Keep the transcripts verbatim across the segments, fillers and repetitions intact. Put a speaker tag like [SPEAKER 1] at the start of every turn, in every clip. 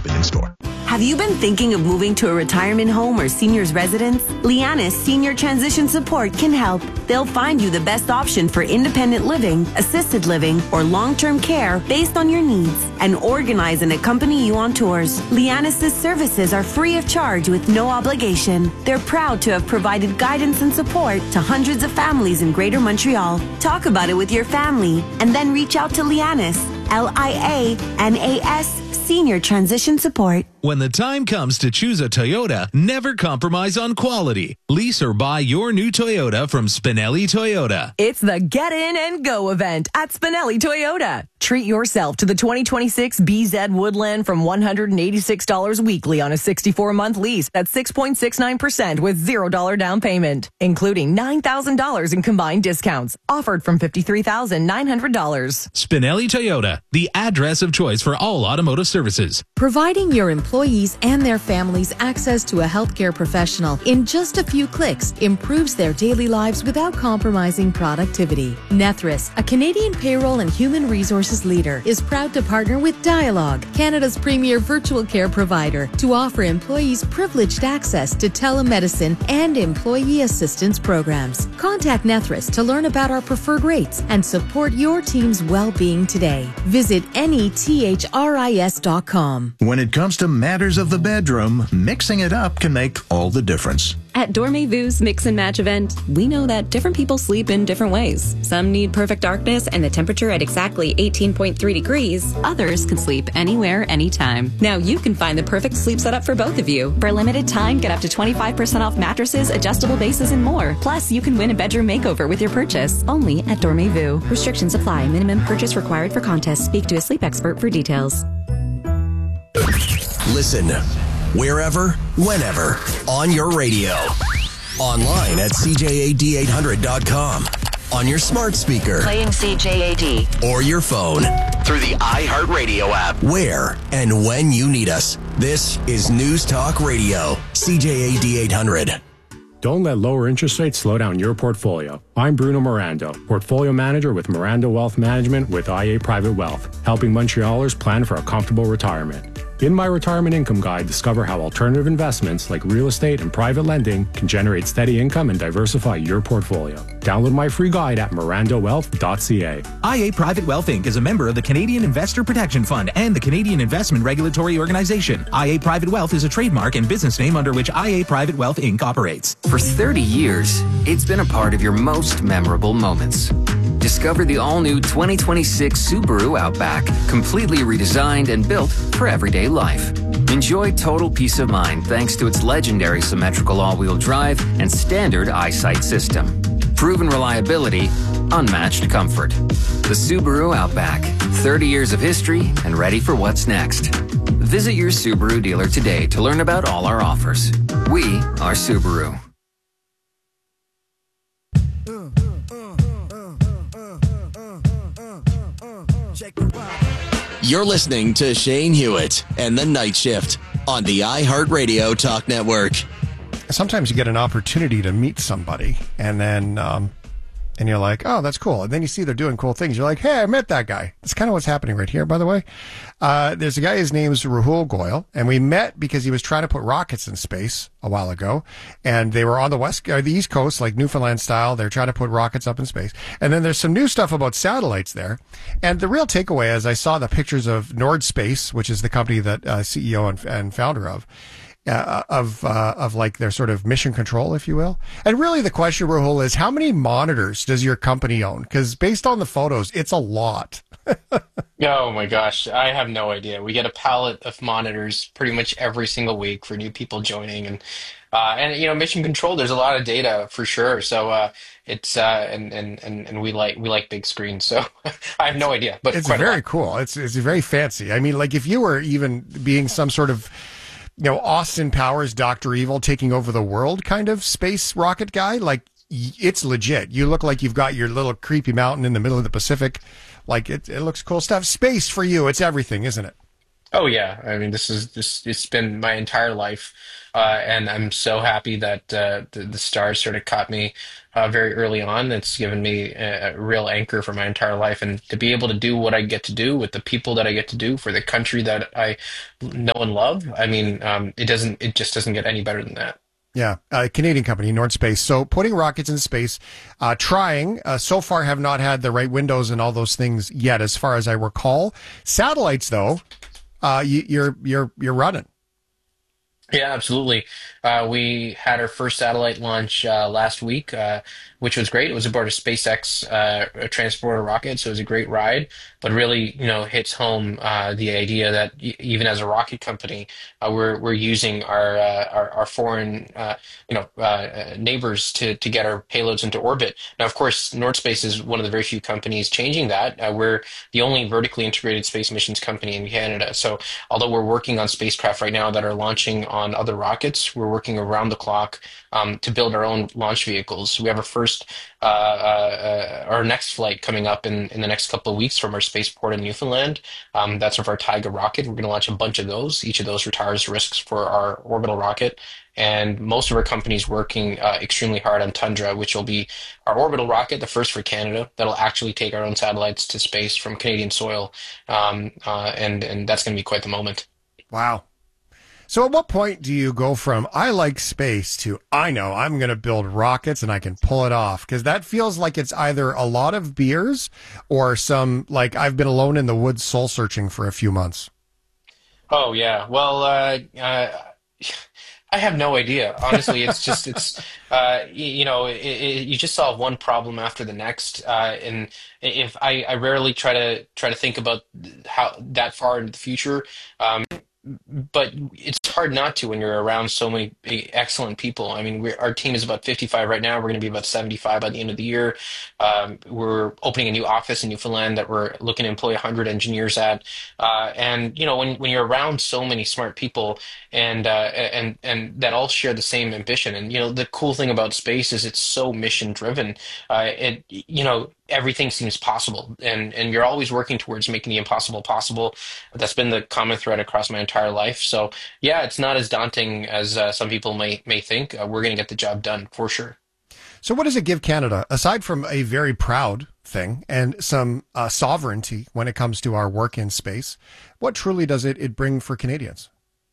[SPEAKER 1] Shop it in-store.
[SPEAKER 2] Have you been thinking of moving to a retirement home or senior's residence? Lianis Senior Transition Support can help. They'll find you the best option for independent living, assisted living, or long-term care based on your needs and organize and accompany you on tours. Lianis' services are free of charge with no obligation. They're proud to have provided guidance and support to hundreds of families in Greater Montreal. Talk about it with your family and then reach out to Lianis, L I A N A S, Senior Transition Support.
[SPEAKER 3] When the time comes to choose a Toyota, never compromise on quality. Lease or buy your new Toyota from Spinelli Toyota.
[SPEAKER 4] It's the Get In and Go event at Spinelli Toyota. Treat yourself to the twenty twenty-six B Z Woodland from one hundred eighty-six dollars weekly on a sixty-four month lease at six point six nine percent with zero dollars down payment, including nine thousand dollars in combined discounts. Offered from fifty-three thousand nine hundred dollars.
[SPEAKER 3] Spinelli Toyota, the address of choice for all automotive services.
[SPEAKER 5] Providing your employees and their families access to a healthcare professional in just a few clicks improves their daily lives without compromising productivity. Nethris, a Canadian payroll and human resources leader, is proud to partner with Dialogue, Canada's premier virtual care provider, to offer employees privileged access to telemedicine and employee assistance programs. Contact Nethris to learn about our preferred rates and support your team's well-being today. Visit nethris dot com.
[SPEAKER 1] When it comes to matters of the bedroom, mixing it up can make all the difference.
[SPEAKER 6] At Dormez-Vu's Mix and Match event, we know that different people sleep in different ways. Some need perfect darkness and the temperature at exactly eighteen point three degrees.
[SPEAKER 7] Others can sleep anywhere, anytime.
[SPEAKER 6] Now you can find the perfect sleep setup for both of you.
[SPEAKER 7] For a limited time, get up to twenty-five percent off mattresses, adjustable bases, and more. Plus, you can win a bedroom makeover with your purchase. Only at Dormez-Vu.
[SPEAKER 6] Restrictions apply. Minimum purchase required for contest. Speak to a sleep expert for details.
[SPEAKER 8] Listen wherever, whenever, on your radio. Online at C J A D eight hundred dot com. On your smart speaker.
[SPEAKER 2] Playing C J A D.
[SPEAKER 8] Or your phone. Through the iHeartRadio app. Where and when you need us. This is News Talk Radio. C J A D eight hundred.
[SPEAKER 9] Don't let lower interest rates slow down your portfolio. I'm Bruno Miranda, Portfolio Manager with Miranda Wealth Management with I A Private Wealth, helping Montrealers plan for a comfortable retirement. In my Retirement Income Guide, discover how alternative investments like real estate and private lending can generate steady income and diversify your portfolio. Download my free guide at miranda wealth dot c a.
[SPEAKER 10] I A Private Wealth Incorporated is a member of the Canadian Investor Protection Fund and the Canadian Investment Regulatory Organization. I A Private Wealth is a trademark and business name under which I A Private Wealth Incorporated operates.
[SPEAKER 11] For thirty years, it's been a part of your most memorable moments. Discover the all-new twenty twenty-six Subaru Outback, completely redesigned and built for everyday life. Enjoy total peace of mind thanks to its legendary symmetrical all-wheel drive and standard eyesight system. Proven reliability, unmatched comfort. The Subaru Outback, thirty years of history and ready for what's next. Visit your Subaru dealer today to learn about all our offers. We are Subaru.
[SPEAKER 8] You're listening to Shane Hewitt and the Night Shift on the iHeartRadio Talk Network.
[SPEAKER 12] Sometimes you get an opportunity to meet somebody, and then um, and you're like, oh, that's cool. And then you see they're doing cool things. You're like, hey, I met that guy. That's kind of what's happening right here, by the way. Uh, there's a guy, his name's Rahul Goyal, and we met because he was trying to put rockets in space a while ago. And they were on the west, or the east coast, like Newfoundland style. They're trying to put rockets up in space. And then there's some new stuff about satellites there. And the real takeaway is I saw the pictures of Nord Space, which is the company that uh, C E O and, and founder of. Uh, of uh, of like their sort of mission control, if you will. And really the question, Rahul, is how many monitors does your company own? Because based on the photos, it's a lot.
[SPEAKER 13] Oh my gosh, I have no idea. We get a pallet of monitors pretty much every single week for new people joining, and uh, and you know, mission control. There's a lot of data for sure. So uh, it's uh, and, and and and we like we like big screens. So I have no idea, but
[SPEAKER 12] it's
[SPEAKER 13] quite
[SPEAKER 12] very cool. It's it's very fancy. I mean, like if you were even being some sort of, you know, Austin Powers, Doctor Evil taking over the world kind of space rocket guy, like it's legit. You look like you've got your little creepy mountain in the middle of the Pacific. Like it, it looks cool stuff. Space for you, it's everything, isn't it?
[SPEAKER 13] Oh yeah, I mean this is this it's been my entire life, uh, and I'm so happy that uh, the, the stars sort of caught me uh, very early on. It's given me a, a real anchor for my entire life, and to be able to do what I get to do with the people that I get to do for the country that I know and love. I mean, um, it doesn't it just doesn't get any better than that.
[SPEAKER 12] Yeah, a Canadian company, Nord Space. So putting rockets in space, uh, trying, uh, so far have not had the right windows and all those things yet, as far as I recall. Satellites, though, uh, you, you're you're you're running.
[SPEAKER 13] Yeah, absolutely. Uh, we had our first satellite launch uh, last week, uh, which was great. It was aboard a SpaceX uh, transporter rocket, so it was a great ride. But really, you know, hits home uh, the idea that y- even as a rocket company, uh, we're we're using our uh, our, our foreign, uh, you know, uh, neighbors to to get our payloads into orbit. Now, of course, Nord Space is one of the very few companies changing that. Uh, we're the only vertically integrated space missions company in Canada. So, although we're working on spacecraft right now that are launching on other rockets, we're working around the clock um, to build our own launch vehicles. We have our first, uh, uh, our next flight coming up in, in the next couple of weeks from our spaceport in Newfoundland. Um, that's of our Taiga rocket. We're going to launch a bunch of those. Each of those retires risks for our orbital rocket. And most of our companies working uh, extremely hard on Tundra, which will be our orbital rocket, the first for Canada, that'll actually take our own satellites to space from Canadian soil. Um, uh, and, and that's going to be quite the moment.
[SPEAKER 12] Wow. So at what point do you go from I like space to I know I'm going to build rockets and I can pull it off? Because that feels like it's either a lot of beers or some, like, I've been alone in the woods soul searching for a few months.
[SPEAKER 13] Oh, yeah. Well, uh, uh, I have no idea. Honestly, it's just, it's, uh, y- you know, it, it, you just solve one problem after the next. Uh, and if I, I rarely try to try to think about how that far into the future. Um, but it's hard not to when you're around so many excellent people. I mean, we're, our team is about fifty-five right now. We're going to be about seventy-five by the end of the year. Um, we're opening a new office in Newfoundland that we're looking to employ one hundred engineers at. Uh, and you know, when when you're around so many smart people and uh, and and that all share the same ambition, and you know, the cool thing about space is it's so mission driven. Uh, it you know. Everything seems possible, and and you're always working towards making the impossible possible. That's been the common thread across my entire life. So yeah, it's not as daunting as uh, some people may may think. Uh, we're going to get the job done for sure.
[SPEAKER 12] So what does it give Canada, aside from a very proud thing and some uh, sovereignty when it comes to our work in space? What truly does it, it bring for Canadians?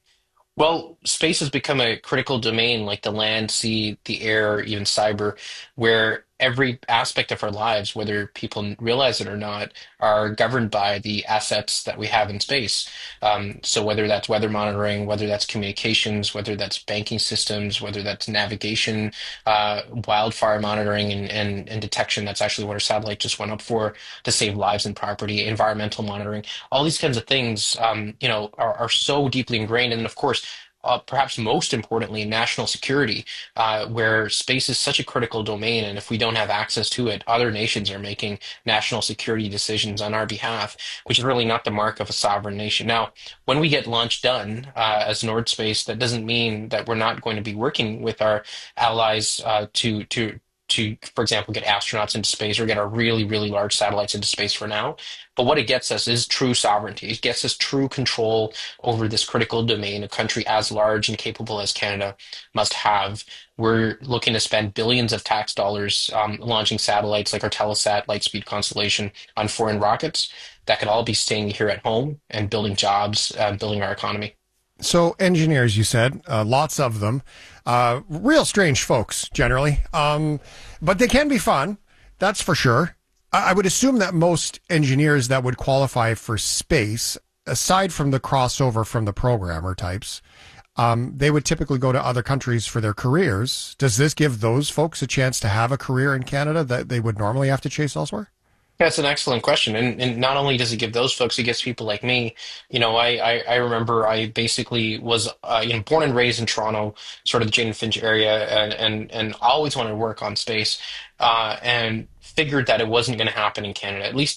[SPEAKER 13] Well, space has become a critical domain like the land, sea, the air, even cyber, where every aspect of our lives, whether people realize it or not, are governed by the assets that we have in space. Um, so whether that's weather monitoring, whether that's communications, whether that's banking systems, whether that's navigation, uh, wildfire monitoring and, and, and detection, that's actually what our satellite just went up for to save lives and property, environmental monitoring, all these kinds of things, um, you know, are, are so deeply ingrained. And of course, Uh, perhaps most importantly, national security, uh, where space is such a critical domain. And if we don't have access to it, other nations are making national security decisions on our behalf, which is really not the mark of a sovereign nation. Now, when we get launch done uh, as Nord Space, that doesn't mean that we're not going to be working with our allies uh, to to to, for example, get astronauts into space or get our really, really large satellites into space for now. But what it gets us is true sovereignty. It gets us true control over this critical domain a country as large and capable as Canada must have. We're looking to spend billions of tax dollars um, launching satellites like our Telesat Lightspeed constellation on foreign rockets that could all be staying here at home and building jobs, uh, building our economy.
[SPEAKER 12] So engineers, you said, uh, lots of them, uh, real strange folks generally, um, but they can be fun. That's for sure. I, I would assume that most engineers that would qualify for space, aside from the crossover from the programmer types, um, they would typically go to other countries for their careers. Does this give those folks a chance to have a career in Canada that they would normally have to chase elsewhere?
[SPEAKER 13] That's an excellent question. And, and not only does it give those folks, it gets people like me. You know, I, I, I remember I basically was, uh, you know, born and raised in Toronto, sort of the Jane Finch area, and, and, and always wanted to work on space, uh, and figured that it wasn't going to happen in Canada, at least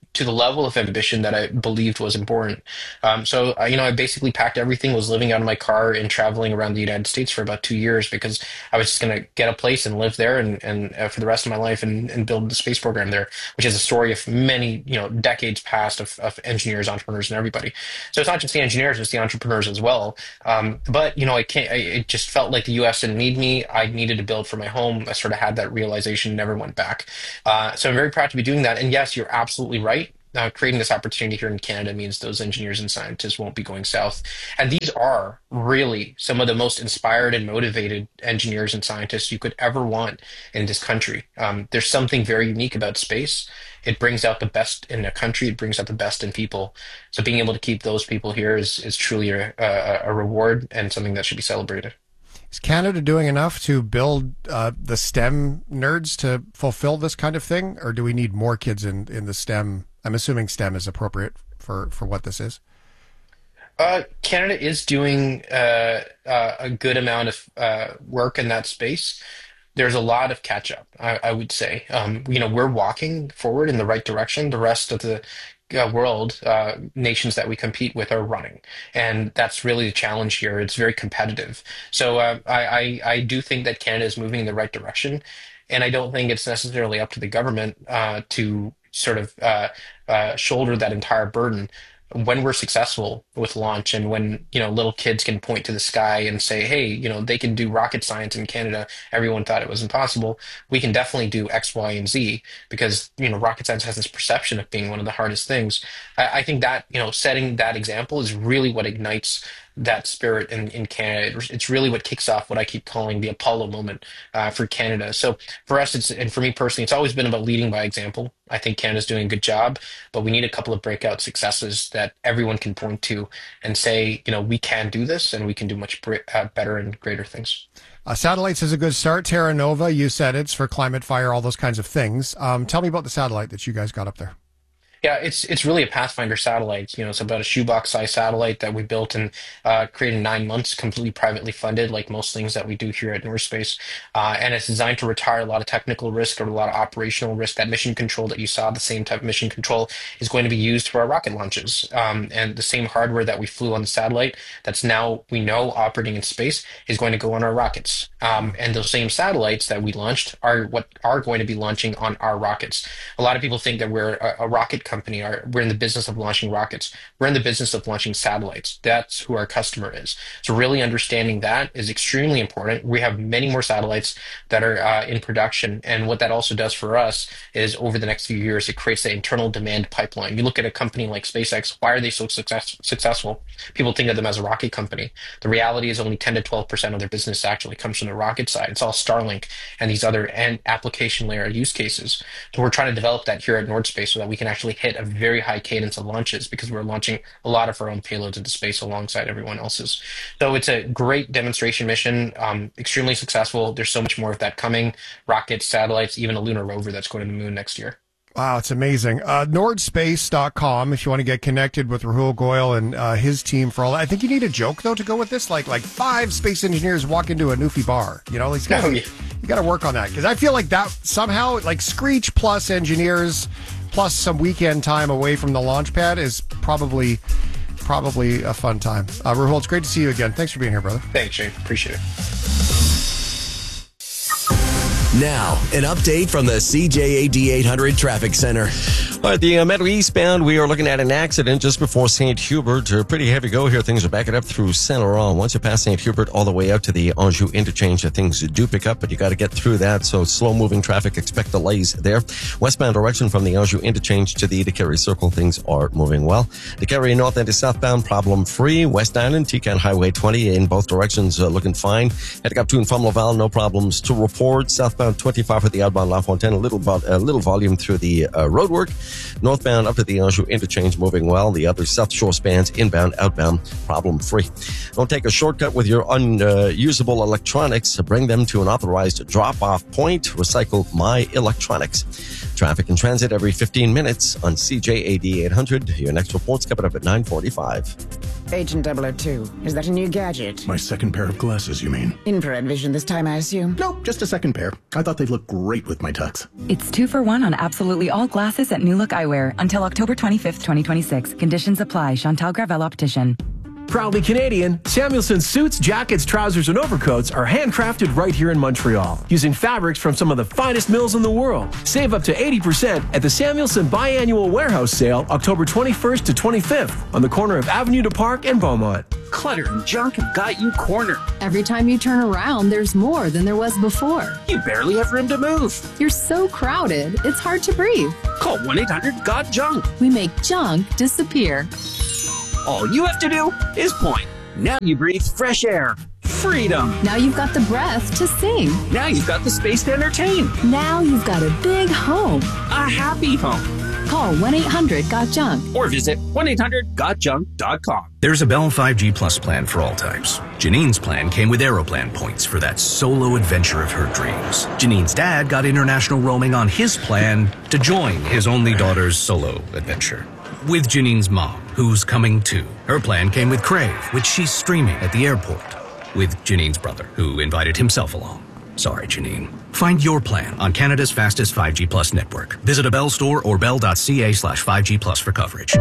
[SPEAKER 13] to the level of ambition that I believed was important. Um, so, uh, you know, I basically packed everything, was living out of my car and traveling around the United States for about two years because I was just going to get a place and live there and, and uh, for the rest of my life and, and build the space program there, which is a story of many, you know, decades past of, of engineers, entrepreneurs, and everybody. So it's not just the engineers, it's the entrepreneurs as well. Um, but, you know, I can't, I, it just felt like the U S didn't need me. I needed to build for my home. I sort of had that realization, never went back. Uh, so I'm very proud to be doing that. And yes, you're absolutely right. Uh, creating this opportunity here in Canada means those engineers and scientists won't be going south. And these are really some of the most inspired and motivated engineers and scientists you could ever want in this country. Um, there's something very unique about space. It brings out the best in a country. It brings out the best in people. So being able to keep those people here is, is truly a, a, a reward and something that should be celebrated.
[SPEAKER 12] Is Canada doing enough to build uh, the STEM nerds to fulfill this kind of thing? Or do we need more kids in, in the STEM? I'm assuming STEM is appropriate for, for what this is.
[SPEAKER 13] Uh, Canada is doing uh, uh, a good amount of uh, work in that space. There's a lot of catch up, I, I would say. Um, you know, we're walking forward in the right direction. The rest of the uh, world, uh, nations that we compete with are running. And that's really the challenge here. It's very competitive. So uh, I, I, I do think that Canada is moving in the right direction. And I don't think it's necessarily up to the government uh, to sort of uh, uh, shoulder that entire burden. When we're successful with launch and when, you know, little kids can point to the sky and say, hey, you know, they can do rocket science in Canada. Everyone thought it was impossible. We can definitely do X, Y, and Z because, you know, rocket science has this perception of being one of the hardest things. I, I think that, you know, setting that example is really what ignites that spirit in, in Canada. It's really what kicks off what I keep calling the Apollo moment uh, for Canada. So for us, it's, and for me personally, it's always been about leading by example. I think Canada's doing a good job, but we need a couple of breakout successes that everyone can point to and say, you know, we can do this and we can do much uh, better and greater things.
[SPEAKER 12] Uh, satellites is a good start. Terra Nova, you said it's for climate, fire, all those kinds of things. Um, tell me about the satellite that you guys got up there.
[SPEAKER 13] Yeah, it's it's really a Pathfinder satellite. You know, it's about a shoebox-sized satellite that we built and uh, created in nine months, completely privately funded, like most things that we do here at North Space. Uh, and it's designed to retire a lot of technical risk or a lot of operational risk. That mission control that you saw, the same type of mission control, is going to be used for our rocket launches. Um, and the same hardware that we flew on the satellite, that's now we know operating in space, is going to go on our rockets. Um, and those same satellites that we launched are what are going to be launching on our rockets. A lot of people think that we're a, a rocket company. Are, we're in the business of launching rockets. We're in the business of launching satellites. That's who our customer is. So really understanding that is extremely important. We have many more satellites that are uh, in production. And what that also does for us is over the next few years, it creates the internal demand pipeline. You look at a company like SpaceX, why are they so success, successful? People think of them as a rocket company. The reality is only ten to twelve percent of their business actually comes from the rocket side. It's all Starlink and these other and application layer use cases. So we're trying to develop that here at North Space so that we can actually hit a very high cadence of launches because we're launching a lot of our own payloads into space alongside everyone else's. So it's a great demonstration mission, um, extremely successful. There's so much more of that coming. Rockets, satellites, even a lunar rover that's going to the moon next year.
[SPEAKER 12] Wow, it's amazing. Uh, nord space dot com if you want to get connected with Rahul Goyal and uh, his team for all that. I think you need a joke, though, to go with this. Like like five space engineers walk into a Newfie bar. You know, like,
[SPEAKER 13] oh, yeah.
[SPEAKER 12] You got to work on that because I feel like that somehow, like Screech plus engineers plus some weekend time away from the launch pad is probably probably a fun time. Uh, Rahul, it's great to see you again. Thanks for being here, brother.
[SPEAKER 13] Thanks, Shane. Appreciate it.
[SPEAKER 8] Now, an update from the C J A D eight hundred Traffic Center.
[SPEAKER 14] All right, the uh, Metro eastbound, we are looking at an accident just before Saint Hubert. Uh, pretty heavy go here. Things are backing up through Saint Laurent. Once you pass Saint Hubert all the way out to the Anjou interchange, uh, things do pick up, but you got to get through that. So slow-moving traffic, expect delays there. Westbound direction from the Anjou interchange to the DeCarry Circle, things are moving well. DeCarry north and to southbound, problem-free. West Island, Tecan Highway twenty in both directions, uh, looking fine. Heading up to and from Laval, no problems to report. Southbound twenty-five for the outbound La Fontaine, a little, vo- a little volume through the uh, roadwork. Northbound up to the Anjou interchange moving well. The other South Shore spans inbound, outbound, problem-free. Don't take a shortcut with your unusable electronics. Bring them to an authorized drop-off point. Recycle My Electronics. Traffic and transit every fifteen minutes on C J A D eight hundred. Your next report's coming up at nine forty-five.
[SPEAKER 15] Agent double oh two, is that a new gadget?
[SPEAKER 1] My second pair of glasses, you mean?
[SPEAKER 15] Infrared vision this time, I assume?
[SPEAKER 1] Nope, just a second pair. I thought they'd look great with my tux.
[SPEAKER 16] It's two for one on absolutely all glasses at New Look Eyewear until October twenty-fifth, twenty twenty-six. Conditions apply. Chantal Gravel Optician.
[SPEAKER 17] Proudly Canadian, Samuelson suits, jackets, trousers, and overcoats are handcrafted right here in Montreal, using fabrics from some of the finest mills in the world. Save up to eighty percent at the Samuelson Biannual Warehouse Sale, October twenty-first to twenty-fifth, on the corner of Avenue du Parc and Beaumont.
[SPEAKER 18] Clutter and junk have got you cornered.
[SPEAKER 19] Every time you turn around, there's more than there was before.
[SPEAKER 18] You barely have room to move.
[SPEAKER 19] You're so crowded, it's hard to breathe.
[SPEAKER 18] Call one eight hundred got junk.
[SPEAKER 19] We make junk disappear.
[SPEAKER 18] All you have to do is point. Now you breathe fresh air. Freedom.
[SPEAKER 19] Now you've got the breath to sing.
[SPEAKER 18] Now you've got the space to entertain.
[SPEAKER 19] Now you've got a big home.
[SPEAKER 18] A happy home.
[SPEAKER 19] Call one eight hundred got junk.
[SPEAKER 18] Or visit one eight hundred got junk dot com.
[SPEAKER 20] There's a Bell five G Plus plan for all types. Janine's plan came with Aeroplan points for that solo adventure of her dreams. Janine's dad got international roaming on his plan to join his only daughter's solo adventure. With Janine's mom, who's coming too. Her plan came with Crave, which she's streaming at the airport. With Janine's brother, who invited himself along. Sorry, Janine. Find your plan on Canada's fastest five G Plus network. Visit a Bell store or bell.ca slash 5G Plus for coverage.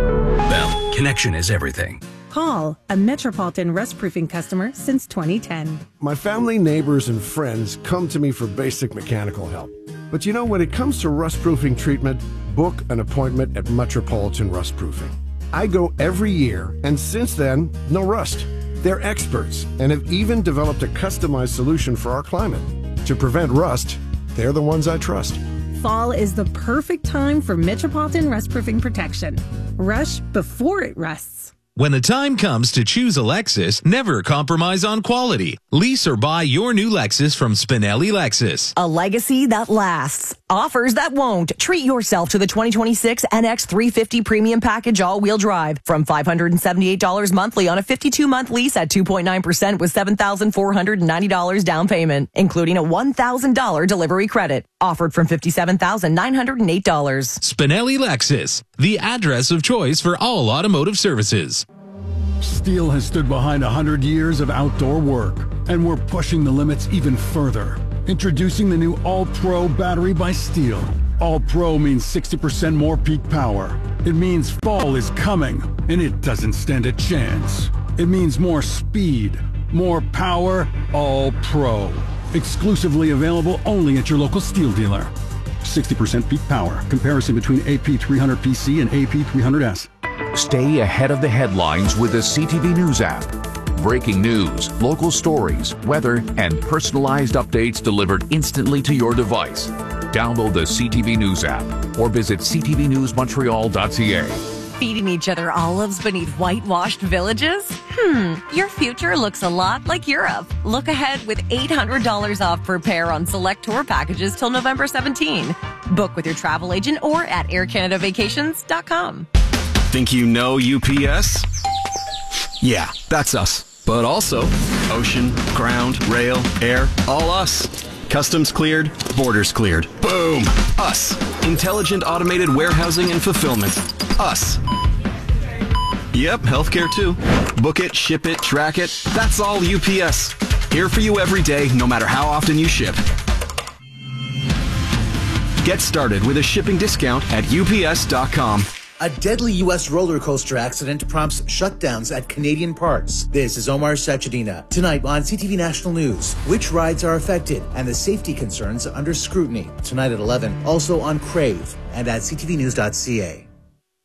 [SPEAKER 20] Bell, connection is everything.
[SPEAKER 21] Paul, a Metropolitan rust-proofing customer since twenty ten.
[SPEAKER 22] My family, neighbors, and friends come to me for basic mechanical help. But you know, when it comes to rust-proofing treatment, book an appointment at Metropolitan Rust-Proofing. I go every year, and since then, no rust. They're experts and have even developed a customized solution for our climate. To prevent rust, they're the ones I trust.
[SPEAKER 21] Fall is the perfect time for Metropolitan rust-proofing protection. Rush before it rusts.
[SPEAKER 3] When the time comes to choose a Lexus, never compromise on quality. Lease or buy your new Lexus from Spinelli Lexus.
[SPEAKER 4] A legacy that lasts. Offers that won't. Treat yourself to the twenty twenty-six N X three fifty Premium Package All-Wheel Drive from five hundred seventy-eight dollars monthly on a fifty-two month lease at two point nine percent with seven thousand four hundred ninety dollars down payment, including a one thousand dollars delivery credit. Offered from fifty-seven thousand nine hundred eight dollars.
[SPEAKER 3] Spinelli Lexus, the address of choice for all automotive services.
[SPEAKER 23] Steel has stood behind one hundred years of outdoor work, and we're pushing the limits even further. Introducing the new All-Pro battery by Steel. All-Pro means sixty percent more peak power. It means fall is coming, and it doesn't stand a chance. It means more speed, more power, All-Pro. Exclusively available only at your local Steel dealer. sixty percent peak power. Comparison between A P three hundred P C and A P three hundred S.
[SPEAKER 24] Stay ahead of the headlines with the C T V News app. Breaking news, local stories, weather, and personalized updates delivered instantly to your device. Download the C T V News app or visit c t v news montreal dot c a.
[SPEAKER 4] Feeding each other olives beneath whitewashed villages? Hmm, your future looks a lot like Europe. Look ahead with eight hundred dollars off per pair on select tour packages till November seventeenth. Book with your travel agent or at air canada vacations dot com.
[SPEAKER 25] Think you know U P S? Yeah, that's us. But also ocean, ground, rail, air, all us. Customs cleared, borders cleared. Boom! Us. Intelligent automated warehousing and fulfillment. Us. Yep, healthcare too. Book it, ship it, track it. That's all U P S. Here for you every day, no matter how often you ship. Get started with a shipping discount at U P S dot com.
[SPEAKER 26] A deadly U S roller coaster accident prompts shutdowns at Canadian parks. This is Omar Sachedina. Tonight on C T V National News, which rides are affected and the safety concerns under scrutiny. Tonight at eleven, also on Crave and at c t v news dot c a.